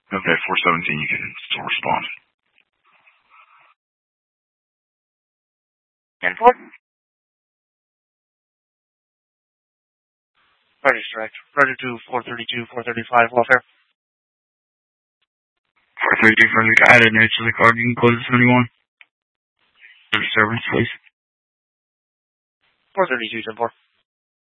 Okay, 417, you can still respond. And 4? Roger, direct. Roger to 432, 435, welfare. 432, Frederick, I added notes to the card. You can close this anyone. Disturbance, please. 432, 10-4.